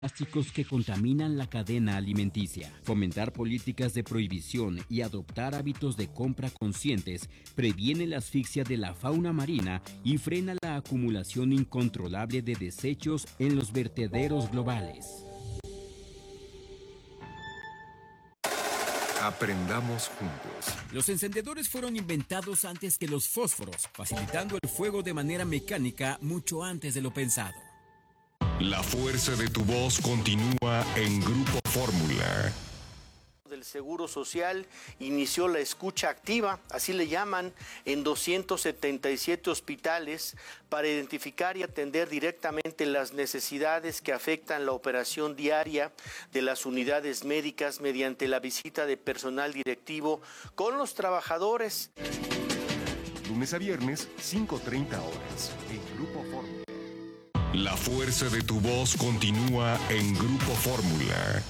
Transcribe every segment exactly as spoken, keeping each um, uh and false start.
plásticos que contaminan la cadena alimenticia. Fomentar políticas de prohibición y adoptar hábitos de compra conscientes previene la asfixia de la fauna marina y frena la acumulación incontrolable de desechos en los vertederos globales. Aprendamos juntos. Los encendedores fueron inventados antes que los fósforos, facilitando el fuego de manera mecánica mucho antes de lo pensado. La fuerza de tu voz continúa en Grupo Fórmula. Del Seguro Social inició la escucha activa, así le llaman, en doscientos setenta y siete hospitales para identificar y atender directamente las necesidades que afectan la operación diaria de las unidades médicas mediante la visita de personal directivo con los trabajadores. Lunes a viernes, cinco treinta horas, en Grupo Fórmula. La fuerza de tu voz continúa en Grupo Fórmula.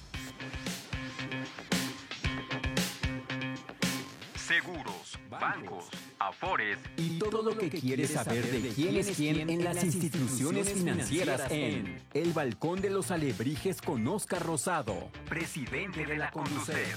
Seguros, bancos, afores y todo lo que quieres saber de quién es quién en las instituciones financieras en El Balcón de los Alebrijes con Óscar Rosado, presidente de la Conducef.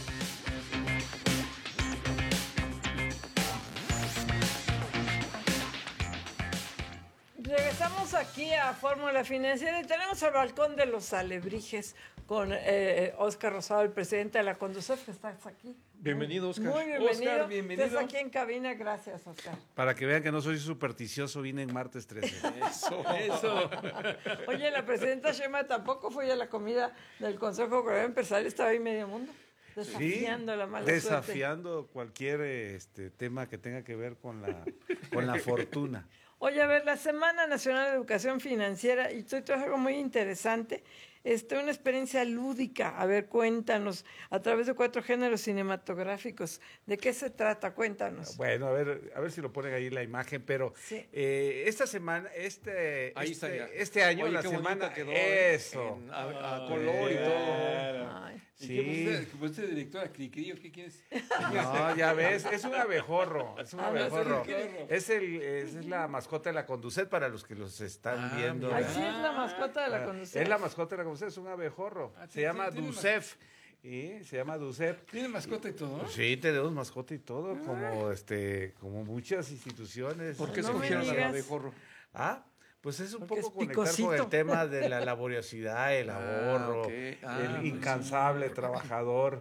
Regresamos aquí a Fórmula Financiera y tenemos el Balcón de los Alebrijes con eh, Óscar Rosado, el presidente de la Conducef, que estás aquí. Bienvenido, Óscar. Muy bienvenido. Óscar, bienvenido. Estás aquí en cabina, gracias, Óscar. Para que vean que no soy supersticioso, vine en martes trece. Eso, eso. Oye, la presidenta Sheinbaum tampoco fue a la comida del Consejo Coordinador Empresarial, estaba ahí medio mundo. Desafiando sí, la mala desafiando suerte. cualquier este, tema que tenga que ver con la, con la fortuna. Oye, a ver, la Semana Nacional de Educación Financiera, y tú traes algo muy interesante, este, una experiencia lúdica. A ver, cuéntanos, a través de cuatro géneros cinematográficos, ¿de qué se trata? Cuéntanos. Bueno, a ver, a ver si lo ponen ahí la imagen, pero sí. eh, esta semana, este, ahí este, está este año, Oye, la semana, quedó, eso, en, a, a color y todo. Ay. ¿Y sí. qué pusiste de directora Cricri o qué quieres? No, ya ves, es un abejorro, es un Ah, abejorro. no, es, es, el, es, es la mascota de la Conducet para los que los están Ah, viendo. Ay, sí, es la mascota de la Conducef. Es la mascota de la Conducet, es un abejorro. Ah, se llama ¿tiene Ducef. Y se llama Ducef. ¿Tiene mascota y todo? Sí, tenemos mascota y todo, como este, como muchas instituciones. ¿Por qué no escogieron al digas. abejorro? Ah, pues es un Porque poco es conectar picosito. con el tema de la laboriosidad, el Ah, ahorro, okay. ah, el pues incansable trabajador.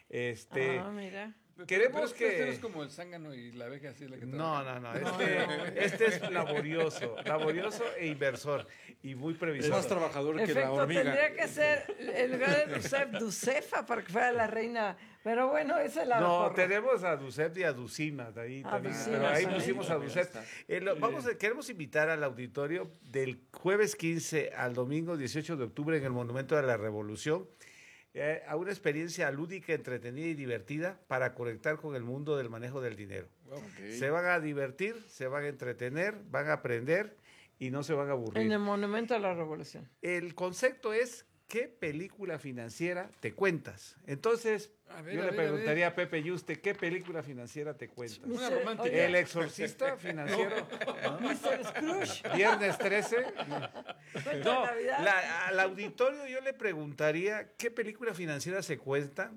Este, Ah, mira. queremos pero, que pero este no es como el zángano y la abeja, así es la que no, trabaja. no, no, este, este es laborioso, laborioso e inversor y muy Es previsor. más trabajador que la Efecto, hormiga. tendría que ser el lugar de Ducef, Ducefa, para que fuera la reina. Pero bueno, esa es la No, mejor. tenemos a Ducep y a Ducima, de ahí A también, Ducima, pero ahí sí. pusimos a Ducep. Eh, lo- vamos a- queremos invitar al auditorio del jueves quince al domingo dieciocho de octubre en el Monumento de la Revolución eh, a una experiencia lúdica, entretenida y divertida para conectar con el mundo del manejo del dinero. Okay. Se van a divertir, se van a entretener, van a aprender y no se van a aburrir. En el Monumento a la Revolución. El concepto es ¿qué película financiera te cuentas? Entonces, A ver, yo a le ver, a preguntaría a, Pepe Yuste, ¿qué película financiera te cuentas? Una Mister- romántica. Oye, El exorcista financiero. mister Scrooge. Viernes trece. Cuento No, de Navidad. la- al auditorio yo le preguntaría, ¿qué película financiera se cuenta?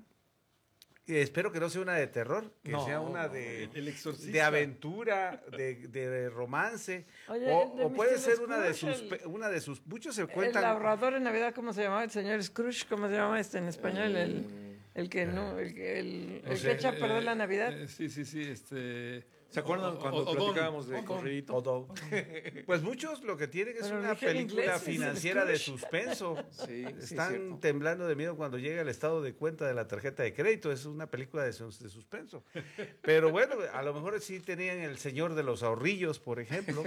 Eh, espero que no sea una de terror, que No, sea una de, El Exorcista. de aventura, de, de romance, Oye, o, de o puede mister ser una de sus, Scrooge, el- una de sus, muchos se El cuentan. ahorrador en Navidad, ¿cómo se llamaba? El señor Scrooge, ¿cómo se llama este en español? El, el que no, el, que- el, el O sea, que echa a perder eh, la Navidad. eh, sí, sí, sí. Este, ¿Se acuerdan O- cuando o- Odón, platicábamos de Odón. corridito? Todo. Pues muchos lo que tienen es Pero una dije en película inglés, financiera de Scrooge. suspenso. Sí, sí, Están cierto. temblando de miedo cuando llega el estado de cuenta de la tarjeta de crédito. Es una película de, sus- de suspenso. Pero bueno, a lo mejor sí tenían El Señor de los Ahorrillos, por ejemplo.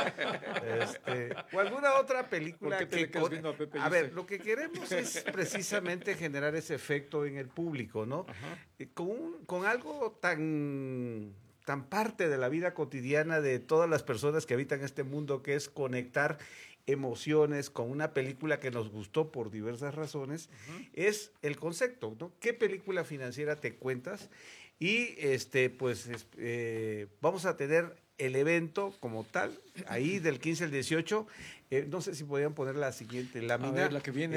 Este, o alguna otra película. ¿Por qué te que le quedas con- viendo a Pepe a ver, Yuste? lo que queremos es precisamente generar ese efecto en el público, ¿no? Eh, Con, un- con algo tan tan parte de la vida cotidiana de todas las personas que habitan este mundo, que es conectar emociones con una película que nos gustó por diversas razones, es el concepto, ¿no? ¿Qué película financiera te cuentas? Y este, pues es- eh, vamos a tener el evento como tal, ahí del quince al dieciocho. Eh, no sé si podían poner la siguiente lámina. A ver, la que viene